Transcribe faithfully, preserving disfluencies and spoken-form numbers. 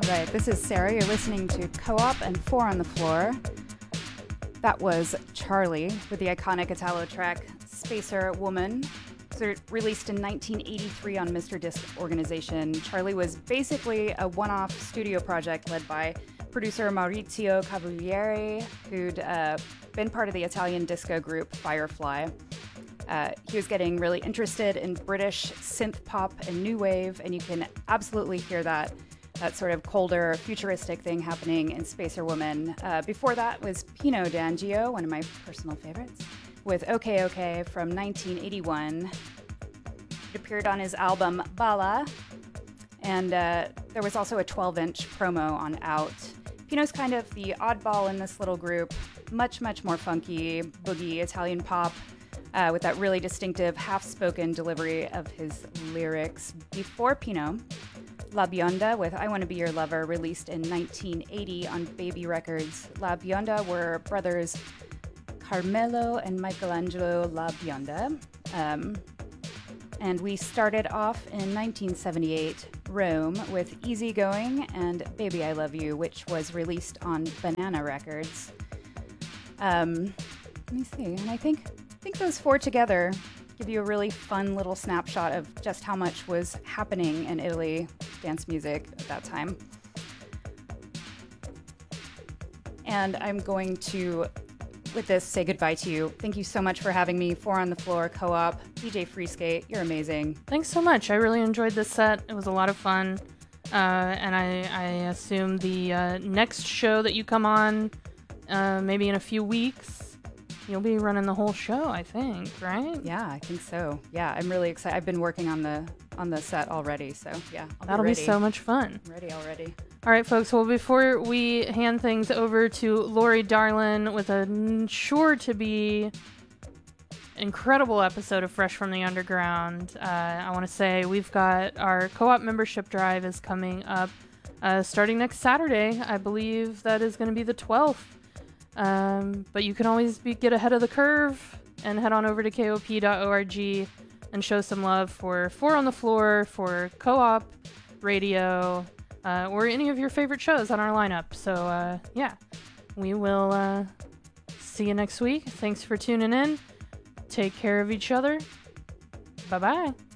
right, this is Sarah. You're listening to Co-op and Four on the Floor. That was Charlie with the iconic Italo track Spacer Woman. So released in nineteen eighty-three on Mister Disc Organization. Charlie was basically a one-off studio project led by producer Maurizio Cavalieri, who'd uh, been part of the Italian disco group Firefly. Uh, he was getting really interested in British synth pop and new wave, and you can absolutely hear that that sort of colder, futuristic thing happening in Spacer Woman. Uh, before that was Pino D'Angio, one of my personal favorites, with OK OK from nineteen eighty-one. It appeared on his album Bala, and uh, there was also a twelve-inch promo on Out. Pino's kind of the oddball in this little group, much, much more funky, boogie Italian pop, uh, with that really distinctive half-spoken delivery of his lyrics. Before Pino, La Bionda with I Want to Be Your Lover, released in nineteen eighty on Baby Records. La Bionda were brothers Carmelo and Michelangelo La Bionda. Um, and we started off in nineteen seventy-eight, Rome, with Easy Going and Baby I Love You, which was released on Banana Records. Um, let me see, and I think, I think those four together give you a really fun little snapshot of just how much was happening in Italy, dance music at that time. And I'm going to, with this, say goodbye to you. Thank you so much for having me. Four on the Floor, Co-op, D J Freeskate, you're amazing. Thanks so much. I really enjoyed this set. It was a lot of fun. Uh, and I, I assume the uh, next show that you come on, uh, maybe in a few weeks, you'll be running the whole show, I think, right? Yeah, I think so. Yeah, I'm really excited. I've been working on the on the set already, so yeah, I'll That'll be, be ready. so much fun. I'm ready already. All right, folks. Well, before we hand things over to Lori Darlin with a n- sure to be incredible episode of Fresh from the Underground, uh, I want to say we've got our co-op membership drive is coming up uh, starting next Saturday. I believe that is going to be the twelfth. Um, but you can always be, get ahead of the curve and head on over to K O P dot org and show some love for Four on the Floor, for Co-op Radio, uh, or any of your favorite shows on our lineup. So, uh, yeah, we will uh, see you next week. Thanks for tuning in. Take care of each other. Bye-bye.